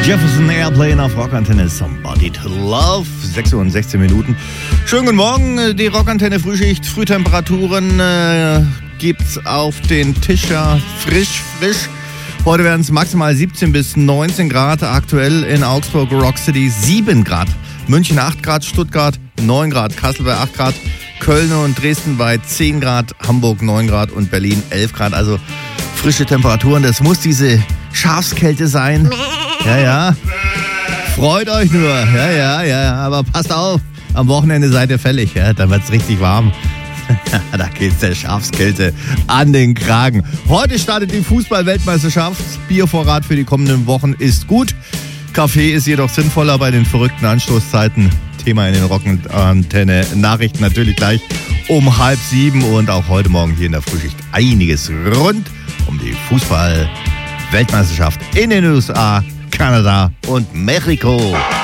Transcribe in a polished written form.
Jefferson Airplane auf Rockantenne, Somebody to Love, 6 Uhr und 16 Minuten. Schönen guten Morgen, die Rockantenne Frühschicht, Frühtemperaturen gibt's auf den Tisch, ja, frisch. Heute werden es maximal 17 bis 19 Grad, aktuell in Augsburg, Rock City 7 Grad, München 8 Grad, Stuttgart 9 Grad, Kassel bei 8 Grad, Köln und Dresden bei 10 Grad, Hamburg 9 Grad und Berlin 11 Grad, also frische Temperaturen, das muss diese Schafskälte sein. Ja. Freut euch nur. Ja. Aber passt auf, am Wochenende seid ihr fällig. Ja? Dann wird's richtig warm. Da geht's der Schafskälte an den Kragen. Heute startet die Fußball-Weltmeisterschaft. Biervorrat für die kommenden Wochen ist gut. Kaffee ist jedoch sinnvoller bei den verrückten Anstoßzeiten. Thema in den Rockantenne-Nachrichten natürlich gleich um 6:30 und auch heute Morgen hier in der Frühschicht einiges rund um die Fußball-Weltmeisterschaft in den USA, Kanada und Mexiko.